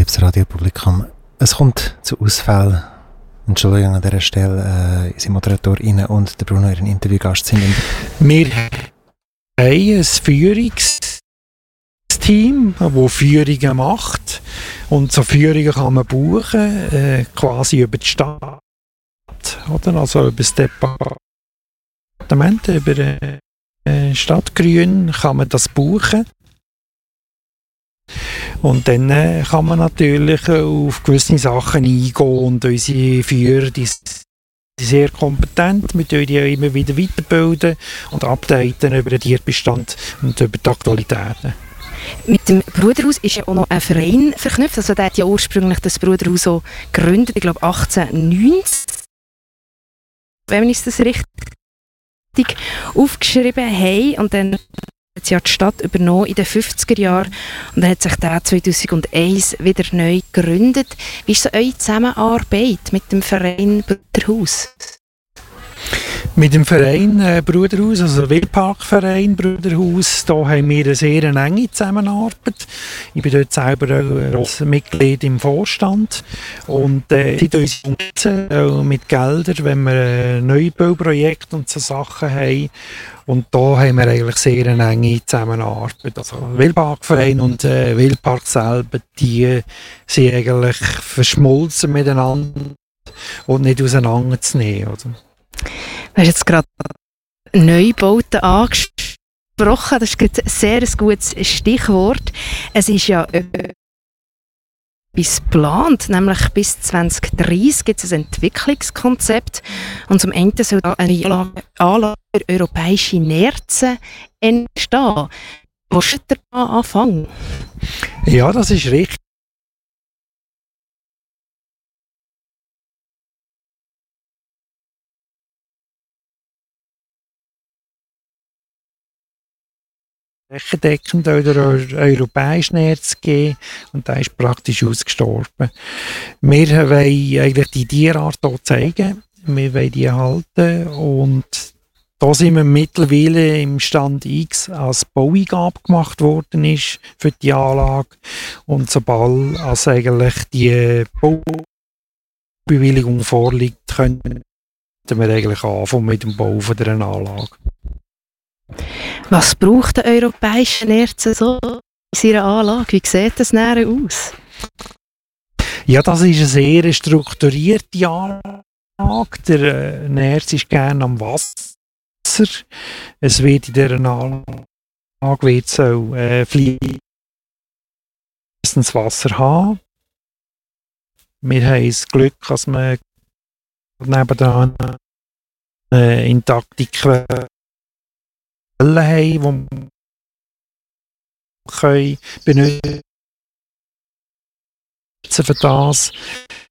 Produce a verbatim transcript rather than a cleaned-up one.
Liebes Radiopublikum, es kommt zu Ausfällen. Entschuldigung an dieser Stelle, äh, unsere Moderatorinnen und der Bruno, ihren Interviewgast, sind in Wir haben ein Führungsteam, das Führungen macht. Und so Führungen kann man buchen, äh, quasi über die Stadt. Oder? Also über das Departement, über äh, Stadtgrün kann man das buchen. Und dann äh, kann man natürlich auf gewisse Sachen eingehen und unsere Führer, die sind sehr kompetent, mit denen die immer wieder weiterbilden und updaten über den Tierbestand und über die Aktualitäten. Mit dem Bruderhaus ist ja auch noch ein Verein verknüpft. Also der hat ja ursprünglich das Bruderhaus so gegründet, ich glaube achtzehnhundertneunzig, wenn wir das richtig aufgeschrieben haben. Und dann hat sie ja die Stadt übernommen in den fünfziger Jahren und dann hat sich der zweitausendeins wieder neu gegründet. Wie ist so eure Zusammenarbeit mit dem Verein Bruderhaus? Mit dem Verein äh, Bruderhaus, also Wildparkverein Bruderhaus, da haben wir eine sehr enge Zusammenarbeit. Ich bin dort selber auch als Mitglied im Vorstand und äh, die uns unterstützen äh, mit Geldern, wenn wir äh, Neubauprojekte und so Sachen haben. Und da haben wir eigentlich sehr eine enge Zusammenarbeit. Also Wildparkverein und äh, Wildpark selber, die sind eigentlich verschmolzen miteinander und nicht auseinanderzunehmen. Oder? Du hast jetzt gerade Neubauten angesprochen, das ist ein sehr gutes Stichwort. Es ist ja etwas geplant, nämlich bis zwanzig dreissig gibt es ein Entwicklungskonzept und zum Ende soll da eine Anlage, Anlage für europäische Nerzen entstehen. Wo ist der Anfang? Ja, das ist richtig. Flächendeckend oder europäisch Nerz gegeben und der ist praktisch ausgestorben. Wir wollen eigentlich die Tierart hier zeigen, wir wollen die erhalten und da sind wir mittlerweile im Stand X, als Baueingabe gemacht worden ist für die Anlage und sobald als eigentlich die Baubewilligung vorliegt, könnten wir eigentlich anfangen mit dem Bau von dieser Anlage. Was braucht der europäische Nerzen so in seiner Anlage? Wie sieht das näher aus? Ja, das ist eine sehr strukturierte Anlage. Der Nerz ist gerne am Wasser. Es wird in dieser Anlage wird so, äh, fließendes Wasser haben. Wir haben das Glück, dass wir nebenan eine intakte Quelle haben, die wir benutzen für das.